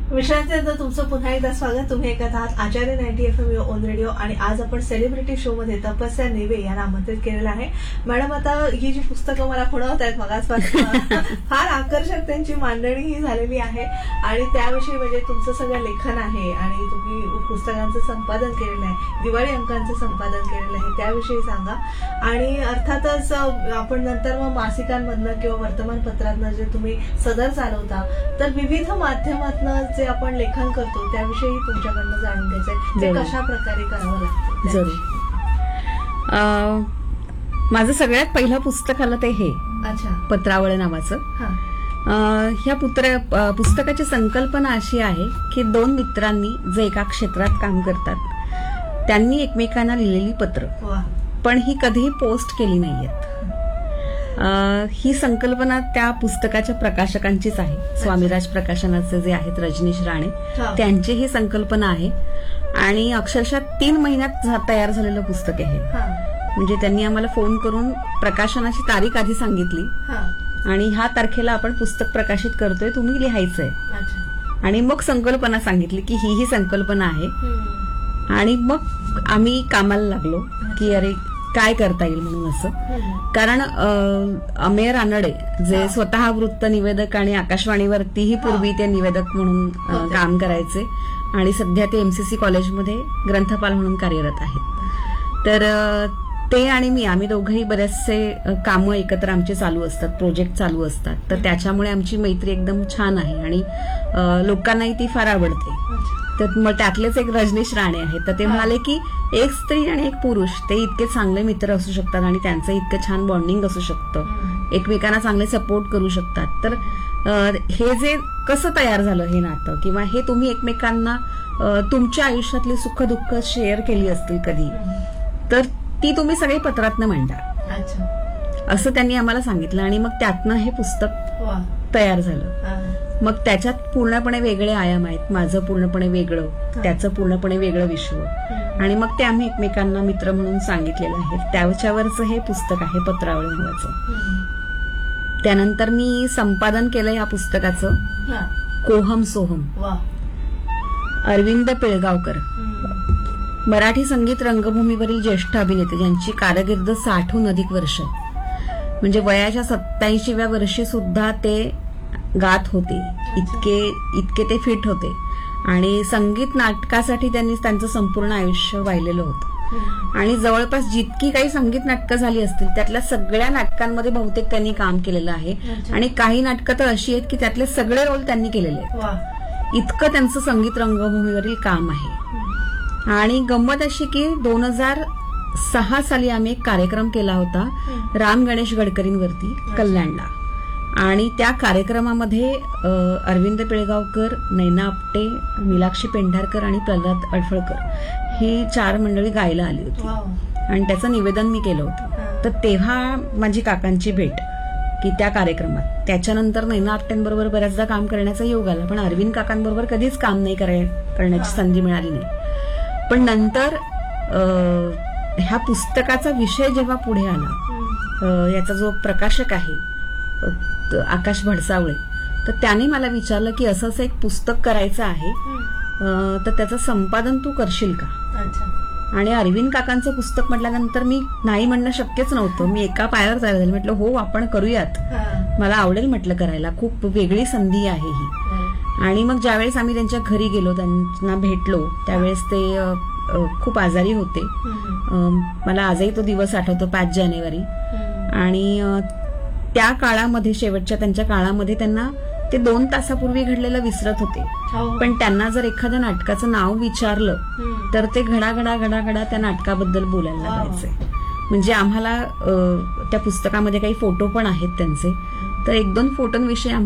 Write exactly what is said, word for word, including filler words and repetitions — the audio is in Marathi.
विश्रांतीनंतर तुमचं पुन्हा एकदा स्वागत. तुम्ही ऐकत आहात आचार्य ninety F M on radio आणि आज आपण सेलिब्रिटी शो मध्ये तपस्या नेवे यांना आमंत्रित केलेलं आहे. मॅडम, आता ही जी पुस्तकं मला खुणवत आहेत मगाचपासून फार आकर्षक त्यांची मांडणी ही झालेली आहे आणि त्याविषयी म्हणजे तुमचं सगळं लेखन आहे आणि तुम्ही पुस्तकांचं संपादन केलेलं आहे, दिवाळी अंकांचं संपादन केलेलं आहे, त्याविषयी सांगा. आणि अर्थातच आपण नंतर मग मासिकांमधनं किंवा वर्तमानपत्रातनं जे तुम्ही सदर चालवता तर विविध माध्यमातनं जे आपण लेखन करतो त्याविषयी तुमच्याकडनं जाणून घ्यायचंय, ते कशा प्रकारे करावं लागतं. जरूर. माझं सगळ्यात पहिलं पुस्तक आलं ते हे अच्छा पत्रावळ नावाचं. ह्या पुत्र पुस्तकाची संकल्पना अशी आहे की दोन मित्रांनी जे एका क्षेत्रात काम करतात त्यांनी एकमेकांना लिहिलेली पत्र, पण ही कधीही पोस्ट केली नाहीयेत. ही संकल्पना त्या पुस्तकाच्या प्रकाशकांचीच आहे. स्वामीराज प्रकाशनाचे जे आहेत रजनीश राणे, त्यांची ही संकल्पना आहे आणि अक्षरशः तीन महिन्यात तयार झालेलं पुस्तक आहे. म्हणजे त्यांनी आम्हाला फोन करून प्रकाशनाची तारीख आधी सांगितली आणि ह्या तारखेला आपण पुस्तक प्रकाशित करतोय, तुम्ही लिहायचंय. आणि मग संकल्पना सांगितली की ही ही संकल्पना आहे आणि मग आम्ही कामाला लागलो की अरे काय करता येईल म्हणून असं. कारण अमेय रानडे जे स्वतः वृत्त निवेदक आणि आकाशवाणीवरतीही पूर्वी ते निवेदक म्हणून काम करायचे आणि सध्या ते एमसीसी कॉलेजमध्ये ग्रंथपाल म्हणून कार्यरत आहेत. तर ते आणि मी आम्ही दोघंही बरेचसे कामं एकत्र आमचे चालू असतात, प्रोजेक्ट चालू असतात. तर त्याच्यामुळे आमची मैत्री एकदम छान आहे आणि लोकांनाही ती फार आवडते. तर मग त्यातलेच एक रजनीश राणे आहेत, तर ते म्हणाले की एक स्त्री आणि एक पुरुष ते इतके चांगले मित्र असू शकतात आणि त्यांचं इतकं छान बॉन्डिंग असू शकतं, एकमेकांना चांगले सपोर्ट करू शकतात. तर हे जे कसं तयार झालं हे नातं, किंवा हे तुम्ही एकमेकांना तुमच्या आयुष्यातली सुख दुःख शेअर केली असतील कधी, तर ती तुम्ही सगळी पत्रातनं मांडा असं त्यांनी आम्हाला सांगितलं. आणि मग त्यातनं हे पुस्तक तयार झालं. मग त्याच्यात पूर्णपणे वेगळे आयाम आहेत, माझं पूर्णपणे वेगळं, त्याचं पूर्णपणे वेगळं विश्व, आणि मग ते आम्ही एकमेकांना मित्र म्हणून सांगितलेलं आहे. त्याच्यावरचं हे पुस्तक आहे पत्रावळ नावाचं. त्यानंतर मी संपादन केलं या पुस्तकाचं कोहम सोहम. अरविंद पिळगावकर, मराठी संगीत रंगभूमीवरील ज्येष्ठ अभिनेते, ज्यांची कारकीर्द साठहून अधिक वर्ष, म्हणजे वयाच्या सत्याऐंशीव्या वर्षी सुद्धा ते गात होते, इतके इतके ते फिट होते आणि संगीत नाटकासाठी त्यांनी त्यांचं संपूर्ण आयुष्य वाहिलेलं होतं. आणि जवळपास जितकी काही संगीत नाटकं झाली असतील त्यातल्या सगळ्या नाटकांमध्ये बहुतेक त्यांनी काम केलेलं आहे आणि काही नाटकं तर अशी आहेत की त्यातले सगळे रोल त्यांनी केलेले आहेत. इतकं त्यांचं संगीत रंगभूमीवरील काम आहे. आणि गंमत अशी की दोन हजार सहा साली आम्ही एक कार्यक्रम केला होता राम गणेश गडकरींवरती कल्याणला, आणि त्या कार्यक्रमामध्ये अरविंद पिळगावकर, नैना आपटे, मीनाक्षी पेंढारकर आणि प्रल्हाद अडफळकर ही चार मंडळी गायला आली होती आणि त्याचं निवेदन मी केलं होतं. तर तेव्हा माझी काकांची भेट की त्या कार्यक्रमात. त्याच्यानंतर नैना आपटेंबरोबर बऱ्याचदा काम करण्याचा योग आला, पण अरविंद काकांबरोबर कधीच काम नाही करण्याची संधी मिळाली नाही. पण नंतर ह्या पुस्तकाचा विषय जेव्हा पुढे आला, याचा जो प्रकाशक आहे आकाश भडसावळे, तर त्याने मला विचारलं की असं असं एक पुस्तक करायचं आहे, तर त्याचं संपादन तू करशील का. आणि अरविंद काकांचं पुस्तक म्हटल्यानंतर मी नाही म्हणणं शक्यच नव्हतं. मी एका पायावर तयार झाले, म्हटलं हो आपण करूयात, मला आवडेल म्हटलं करायला, खूप वेगळी संधी आहे ही. आणि मग ज्यावेळेस आम्ही त्यांच्या घरी गेलो, त्यांना भेटलो, त्यावेळेस ते खूप आजारी होते. मला आजही तो दिवस आठवतो, पाच जानेवारी. आणि त्या काळामध्ये, शेवटच्या त्यांच्या काळामध्ये, त्यांना ते दोन तासापूर्वी घडलेलं विसरत होते. पण त्यांना जर एखाद्या नाटकाचं नाव विचारलं तर ते घडा घडा घडा घडा त्या नाटकाबद्दल बोलायला लागायचे. म्हणजे आम्हाला त्या पुस्तकामध्ये काही फोटो पण आहेत त्यांचे, तर एक दोन फोटोंविषयी